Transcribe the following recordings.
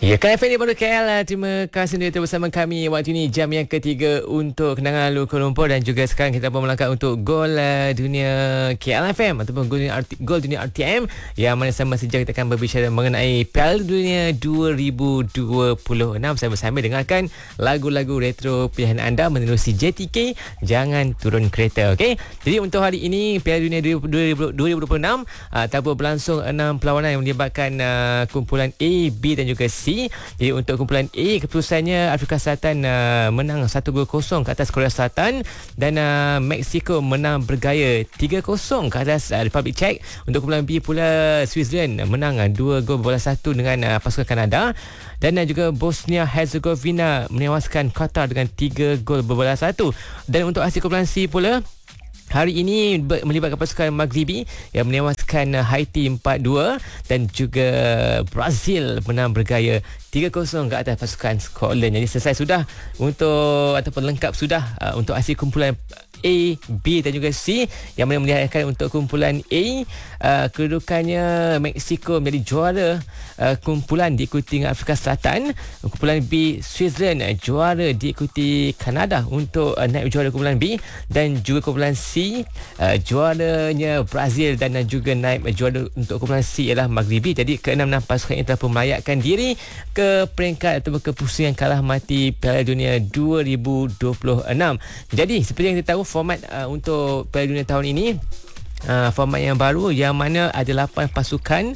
Ya, KFM ni baru KL. Terima kasih sendiri bersama kami. Waktu ini jam yang ketiga untuk kenangan Kuala Lumpur, dan juga sekarang kita pun melangkah untuk gol dunia KLFM ataupun gol dunia RTM, yang mana sama saja kita akan berbicara mengenai Piala Dunia 2026. Saya bersama dengarkan lagu-lagu retro pilihan anda menerusi JTK. Jangan turun kereta, okey? Jadi untuk hari ini Piala Dunia 2026 tanpa berlangsung 6 perlawanan yang melibatkan kumpulan A, B dan juga C. Jadi untuk kumpulan A, keputusannya Afrika Selatan menang 1-0 ke atas Korea Selatan, dan Mexico menang bergaya 3-0 ke atas Republic Czech. Untuk kumpulan B pula, Switzerland menang 2-1 dengan pasukan Kanada, dan juga Bosnia Herzegovina menewaskan Qatar dengan 3-1. Dan untuk hasil kumpulan C pula, hari ini melibatkan pasukan Maghribi yang menewaskan Haiti 4-2, dan juga Brazil menang bergaya 3-0 ke atas pasukan Scotland. Jadi selesai sudah untuk ataupun lengkap sudah untuk hasil kumpulan A, B dan juga C, yang mana melihatkan untuk kumpulan A kedudukannya Mexico menjadi juara kumpulan diikuti dengan Afrika Selatan. Kumpulan B, Switzerland juara diikuti Kanada untuk naib juara kumpulan B, dan juga kumpulan C juaranya Brazil, dan juga naib juara untuk kumpulan C ialah Maghribi. Jadi ke-6 pasukan ini telah pun melayakkan diri ke peringkat ataupun ke pusingan kalah mati Piala Dunia 2026. Jadi seperti yang kita tahu, format untuk Piala Dunia tahun ini format yang baru, yang mana ada 8 pasukan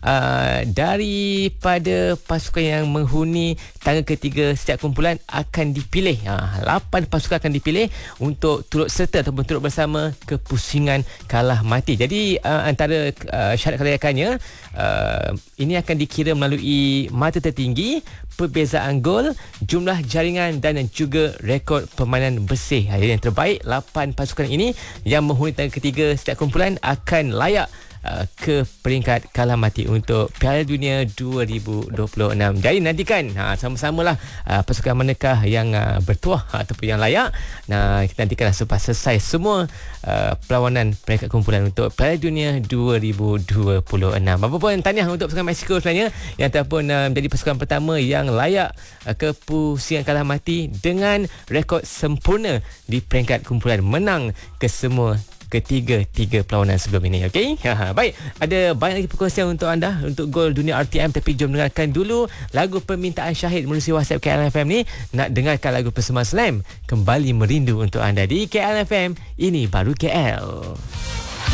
daripada pasukan yang menghuni tangga ketiga setiap kumpulan akan dipilih. 8 pasukan akan dipilih untuk turut serta ataupun turut bersama ke pusingan kalah mati. Jadi antara syarat kelayakannya, ini akan dikira melalui mata tertinggi, perbezaan gol, jumlah jaringan dan juga rekod permainan bersih. Jadi yang terbaik 8 pasukan ini yang menghuni tangga ketiga setiap kumpulan akan layak ke peringkat kalah mati untuk Piala Dunia 2026. Jadi nantikan sama-samalah pasukan manakah yang bertuah ataupun yang layak. Kita nantikanlah selepas selesai semua perlawanan peringkat kumpulan untuk Piala Dunia 2026. Apapun tahniah untuk pasukan Mexico sebenarnya, yang telah pun menjadi pasukan pertama yang layak ke pusingan kalah mati dengan rekod sempurna di peringkat kumpulan, menang ke semua ketiga perlawanan sebelum ini. Okey? Baik, ada banyak lagi perkongsian untuk anda untuk gol dunia RTM, tapi jom dengarkan dulu lagu permintaan Syahid melalui WhatsApp KLFM ni. Nak dengarkan lagu Persembahan Slam, Kembali Merindu untuk anda di KLFM. Ini baru KL.